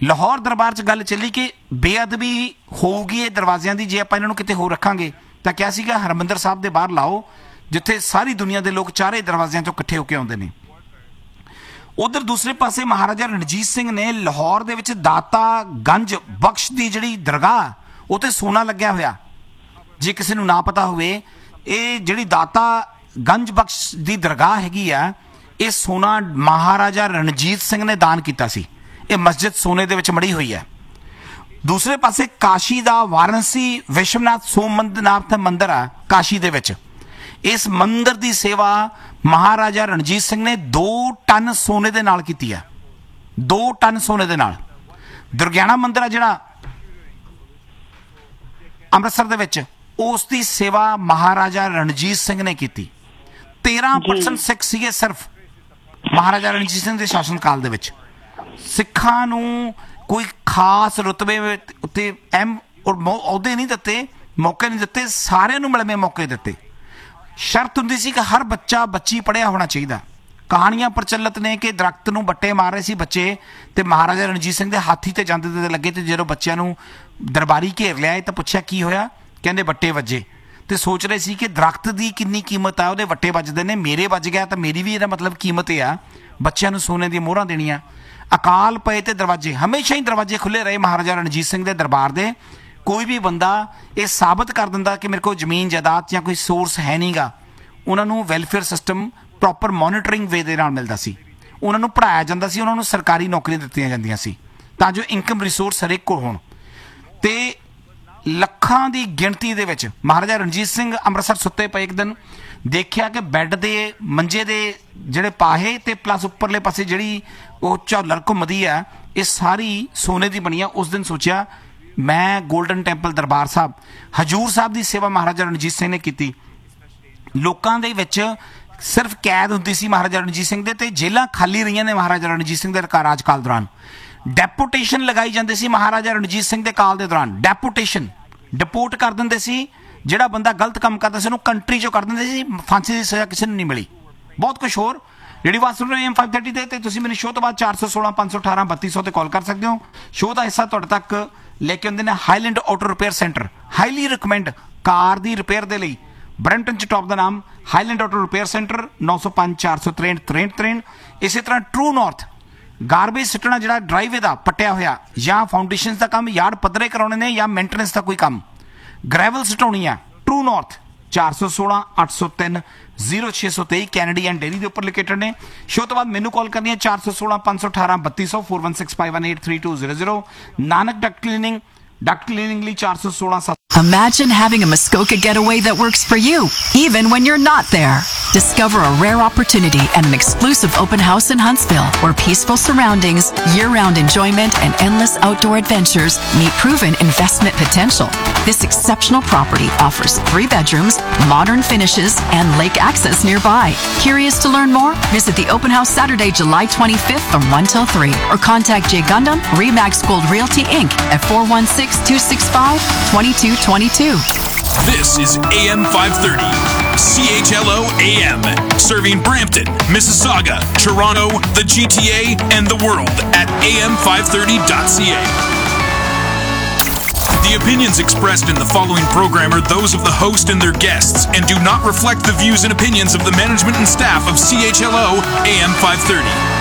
ਲਾਹੌਰ ਦਰਬਾਰ 'ਚ ਗੱਲ ਚੱਲੀ ਕਿ ਬੇਅਦਬੀ ਹੋਊਗੀ ਇਹ ਦਰਵਾਜ਼ਿਆਂ ਦੀ ਜੇ ਆਪਾਂ ਇਹਨਾਂ ਨੂੰ ਕਿਤੇ ਹੋਰ ਰੱਖਾਂਗੇ। ਤਾਂ ਕਿਹਾ ਸੀਗਾ ਹਰਿਮੰਦਰ ਸਾਹਿਬ ਦੇ ਬਾਹਰ ਲਾਓ, ਜਿੱਥੇ ਸਾਰੀ ਦੁਨੀਆ ਦੇ ਲੋਕ ਚਾਰੇ ਦਰਵਾਜ਼ਿਆਂ 'ਚੋਂ ਇਕੱਠੇ ਹੋ ਕੇ ਆਉਂਦੇ ਨੇ। ਉਧਰ ਦੂਸਰੇ ਪਾਸੇ ਮਹਾਰਾਜਾ ਰਣਜੀਤ ਸਿੰਘ ਨੇ ਲਾਹੌਰ ਦੇ ਵਿੱਚ ਦਾਤਾ ਗੰਜ ਬਖਸ਼ ਦੀ ਜਿਹੜੀ ਦਰਗਾਹ ਉਹ 'ਤੇ ਸੋਨਾ ਲੱਗਿਆ ਹੋਇਆ। ਜੇ ਕਿਸੇ ਨੂੰ ਨਾ ਪਤਾ ਹੋਵੇ, ਇਹ ਜਿਹੜੀ ਦਾਤਾ ਗੰਜ ਬਖਸ਼ ਦੀ ਦਰਗਾਹ ਹੈਗੀ ਆ, ਇਹ ਸੋਨਾ ਮਹਾਰਾਜਾ ਰਣਜੀਤ ਸਿੰਘ ਨੇ ਦਾਨ ਕੀਤਾ ਸੀ। ਇਹ ਮਸਜਿਦ ਸੋਨੇ ਦੇ ਵਿੱਚ ਮੜੀ ਹੋਈ ਹੈ। ਦੂਸਰੇ ਪਾਸੇ ਕਾਸ਼ੀ ਦਾ ਵਾਰਾਣਸੀ ਵਿਸ਼ਵਨਾਥ ਸੋਮਨਾਥ ਮੰਦਿਰ ਆ ਕਾਸ਼ੀ ਦੇ ਵਿੱਚ। ਇਸ ਮੰਦਿਰ ਦੀ ਸੇਵਾ ਮਹਾਰਾਜਾ ਰਣਜੀਤ ਸਿੰਘ ਨੇ 2 ਟਨ ਸੋਨੇ ਦੇ ਨਾਲ ਕੀਤੀ ਹੈ। 2 ਟਨ ਸੋਨੇ ਦੇ ਨਾਲ। ਦੁਰਗਿਆਣਾ ਮੰਦਿਰ ਆ ਜਿਹੜਾ ਅੰਮ੍ਰਿਤਸਰ ਦੇ ਵਿੱਚ, ਉਸ ਦੀ ਸੇਵਾ ਮਹਾਰਾਜਾ ਰਣਜੀਤ ਸਿੰਘ ਨੇ ਕੀਤੀ। 13% ਸਿੱਖ ਸੀਗੇ ਸਿਰਫ ਮਹਾਰਾਜਾ ਰਣਜੀਤ ਸਿੰਘ ਦੇ ਸ਼ਾਸਨ ਕਾਲ ਦੇ ਵਿੱਚ। ਸਿੱਖਾਂ ਨੂੰ ਕੋਈ ਖਾਸ ਰੁਤਬੇ ਉੱਤੇ ਅਹੁਦੇ ਨਹੀਂ ਦਿੱਤੇ, ਮੌਕੇ ਨਹੀਂ ਦਿੱਤੇ, ਸਾਰਿਆਂ ਨੂੰ ਮਿਲਵੇਂ ਮੌਕੇ ਦਿੱਤੇ। ਸ਼ਰਤ ਹੁੰਦੀ ਸੀ ਕਿ ਹਰ ਬੱਚਾ ਬੱਚੀ ਪੜ੍ਹਿਆ ਹੋਣਾ ਚਾਹੀਦਾ। ਕਹਾਣੀਆਂ ਪ੍ਰਚਲਿਤ ਨੇ ਕਿ ਦਰਖਤ ਨੂੰ ਬੱਟੇ ਮਾਰ ਰਹੇ ਸੀ ਬੱਚੇ, ਤੇ ਮਹਾਰਾਜਾ ਰਣਜੀਤ ਸਿੰਘ ਦੇ ਹਾਥੀ ਤੇ ਜਾਂਦੇ ਤੇ ਲੱਗੇ, ਤੇ ਜਦੋਂ ਬੱਚਿਆਂ ਨੂੰ ਦਰਬਾਰੀ ਘੇਰ ਲਿਆ ਤਾਂ ਪੁੱਛਿਆ ਕੀ ਹੋਇਆ, ਕਹਿੰਦੇ ਵੱਟੇ ਵੱਜੇ। ਤੇ ਸੋਚ ਰਹੇ ਸੀ ਕਿ ਦਰਖਤ ਦੀ ਕਿੰਨੀ ਕੀਮਤ ਆ, ਉਹਦੇ ਵੱਟੇ ਵੱਜਦੇ ਨੇ, ਮੇਰੇ ਵੱਜ ਗਿਆ ਤਾਂ ਮੇਰੀ ਵੀ ਇਹਦਾ ਮਤਲਬ ਕੀਮਤ ਆ, ਬੱਚਿਆਂ ਨੂੰ ਸੋਨੇ ਦੀਆਂ ਮੋਹਰਾਂ ਦੇਣੀਆਂ। ਅਕਾਲ ਪਏ ਤੇ ਦਰਵਾਜ਼ੇ, ਹਮੇਸ਼ਾ ਹੀ ਦਰਵਾਜ਼ੇ ਖੁੱਲ੍ਹੇ ਰਹੇ ਮਹਾਰਾਜਾ ਰਣਜੀਤ ਸਿੰਘ ਦੇ ਦਰਬਾਰ ਦੇ। ਕੋਈ ਵੀ ਬੰਦਾ ਇਹ ਸਾਬਤ ਕਰ ਦਿੰਦਾ ਕਿ ਮੇਰੇ ਕੋਲ ਜ਼ਮੀਨ ਜਾਇਦਾਦ ਜਾਂ ਕੋਈ ਸੋਰਸ ਹੈ ਨਹੀਂ ਗਾ, ਉਹਨਾਂ ਨੂੰ ਵੈਲਫੇਅਰ ਸਿਸਟਮ ਪ੍ਰੋਪਰ ਮੋਨੀਟਰਿੰਗ ਵੇ ਦੇ ਨਾਲ ਮਿਲਦਾ ਸੀ, ਉਹਨਾਂ ਨੂੰ ਪੜ੍ਹਾਇਆ ਜਾਂਦਾ ਸੀ, ਉਹਨਾਂ ਨੂੰ ਸਰਕਾਰੀ ਨੌਕਰੀਆਂ ਦਿੱਤੀਆਂ ਜਾਂਦੀਆਂ ਸੀ ਤਾਂ ਜੋ ਇਨਕਮ ਰਿਸੋਰਸ ਹਰੇਕ ਕੋਲ ਹੋਣ। ਤੇ ਲੱਖਾਂ ਦੀ ਗਿਣਤੀ ਦੇ ਵਿੱਚ ਮਹਾਰਾਜਾ ਰਣਜੀਤ ਸਿੰਘ ਅੰਮ੍ਰਿਤਸਰ ਸੁੱਤੇ ਪਏ ਇੱਕ ਦਿਨ, ਦੇਖਿਆ ਕਿ ਬੈੱਡ ਦੇ ਮੰਜੇ ਦੇ ਜਿਹੜੇ ਪਾਹੇ ਤੇ ਪਲੱਸ ਉੱਪਰਲੇ ਪਾਸੇ ਜਿਹੜੀ ਉਹ ਝਾਲਰ ਘੁੰਮਦੀ ਆ, ਇਹ ਸਾਰੀ ਸੋਨੇ ਦੀ ਬਣੀ ਆ। ਉਸ ਦਿਨ ਸੋਚਿਆ ਮੈਂ ਗੋਲਡਨ ਟੈਂਪਲ ਦਰਬਾਰ ਸਾਹਿਬ ਹਜੂਰ ਸਾਹਿਬ ਦੀ ਸੇਵਾ ਮਹਾਰਾਜਾ ਰਣਜੀਤ ਸਿੰਘ ਨੇ ਕੀਤੀ। ਲੋਕਾਂ ਦੇ ਵਿੱਚ ਸਿਰਫ ਕੈਦ ਹੁੰਦੀ ਸੀ ਮਹਾਰਾਜਾ ਰਣਜੀਤ ਸਿੰਘ ਦੇ, ਤੇ ਜੇਲ੍ਹਾਂ ਖਾਲੀ ਰਹੀਆਂ ਨੇ ਮਹਾਰਾਜਾ ਰਣਜੀਤ ਸਿੰਘ ਦੇ ਰਾਜਕਾਲ ਦੌਰਾਨ। ਡੈਪੂਟੇਸ਼ਨ ਲਗਾਈ ਜਾਂਦੀ ਸੀ ਮਹਾਰਾਜਾ ਰਣਜੀਤ ਸਿੰਘ ਦੇ ਕਾਲ ਦੇ ਦੌਰਾਨ। ਡੈਪੂਟੇਸ਼ਨ ਡਿਪੋਰਟ ਕਰ ਦਿੰਦੇ ਸੀ, ਜਿਹੜਾ ਬੰਦਾ ਗਲਤ ਕੰਮ ਕਰਦਾ ਸੀ ਉਹਨੂੰ ਕੰਟਰੀ ਚੋਂ ਕਰ ਦਿੰਦੇ ਸੀ, ਫਾਂਸੀ ਦੀ ਸਜ਼ਾ ਕਿਸੇ ਨੂੰ ਨਹੀਂ ਮਿਲੀ। ਬਹੁਤ ਕੁਛ ਹੋਰ। ਜਿਹੜੀ ਬਾਤ ਸੁਣ ਰਹੇ AM 530 ਤੇ ਤੁਸੀਂ ਮੈਨੂੰ ਸ਼ੋਅ ਤੋਂ ਬਾਅਦ 416 518 3200 ਤੇ ਕਾਲ ਕਰ ਸਕਦੇ ਹੋ। ਸ਼ੋਅ ਦਾ ਹਿੱਸਾ ਤੁਹਾਡੇ ਤੱਕ ਲੈ ਕੇ ਆਉਂਦੇ ਨੇ Highland auto repair centre. Highly recommend ਕਾਰ ਦੀ ਰਿਪੇਅਰ ਦੇ ਲਈ ਬਰੈਂਪਟਨ ਚ ਟੌਪ ਦਾ ਨਾਮ ਹਾਈਲੈਂਡ ਆਟੋ ਰਿਪੇਅਰ ਸੈਂਟਰ 905 463 6363। ਇਸੇ ਤਰ੍ਹਾਂ ਟਰੂ ਨਾਰਥ ਗਾਰਬੇਜ ਸਿੱਟਣਾ ਜਿਹੜਾ ਡਰਾਈਵੇ ਦਾ ਪੱਟਿਆ ਹੋਇਆ, ਜਾਂ ਫਾਊਂਡੇਸ਼ਨ ਦਾ ਕੰਮ, ਯਾਰਡ ਪੱਧਰੇ ਕਰਾਉਣੇ ਨੇ, ਜਾਂ ਮੇਨਟੇਨੈਂਸ ਦਾ ਕੋਈ ਕੰਮ, ਗ੍ਰੈਵਲ ਸਿਟਾਉਣੀ ਆ, true north 416 803 0623 Kennedy and dairy ਦੇ ਉੱਪਰ ਲੋਕੇਟਡ ਨੇ। ਸ਼ੋਅ ਤੋਂ ਬਾਅਦ ਮੈਨੂੰ ਕਾਲ ਕਰਨੀ ਹੈ 416 518 3200 4165183200। ਨਾਨਕ ਡਕਟ ਕਲੀਨਿੰਗ ਲਈ 416 Imagine having a Muskoka getaway that works for you, even when you're not there. Discover a rare opportunity at an exclusive open house in Huntsville, where peaceful surroundings, year-round enjoyment, and endless outdoor adventures meet proven investment potential. This exceptional property offers 3 bedrooms, modern finishes, and lake access nearby. Curious to learn more? Visit the open house Saturday, July 25th from 1 till 3, or contact Jay Gundam, Remax Gold Realty Inc. at 416-265-2222. This is AM 530, CHLO AM, serving Brampton, Mississauga, Toronto, the GTA, and the world at am530.ca. The opinions expressed in the following program are those of the host and their guests and do not reflect the views and opinions of the management and staff of CHLO AM 530.